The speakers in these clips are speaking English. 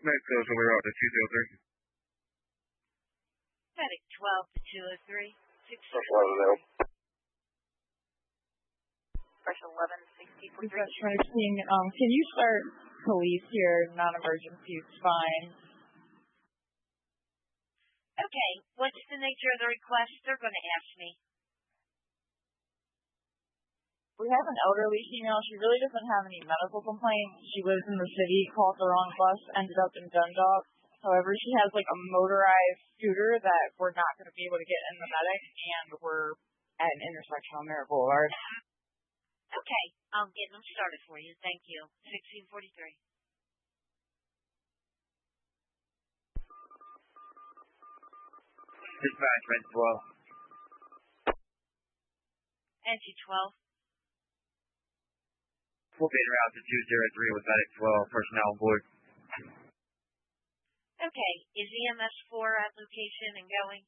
Next social we're out to 203. Medic 12 to 203. Special 11 Special 11, 6043. Can you start police here? Non-emergency is fine. Okay, what's the nature of the request they're going to ask me? We have an elderly female. She really doesn't have any medical complaints. She lives in the city, called the wrong bus, ended up in Dundalk. However, she has like a motorized scooter that we're not going to be able to get in the medic, and we're at an intersection on Merritt Boulevard. Okay, I'll get them started for you. Thank you. 1643. Dispatch, Red 12. Entry 12. Full beta route to 203 with Medic 12, personnel on board. Okay, is EMS 4 application and going?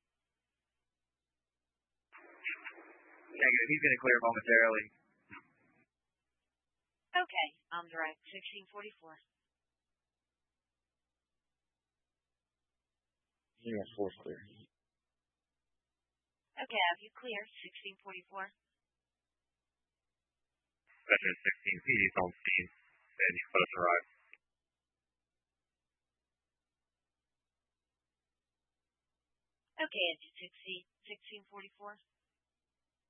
Negative, he's going to clear momentarily. Okay, I'm direct. 1644. EMS 4 is clear. Okay, have you clear? 1644. Veteran 16, PD's on scene. And he's supposed to arrive. Okay, entry 1644.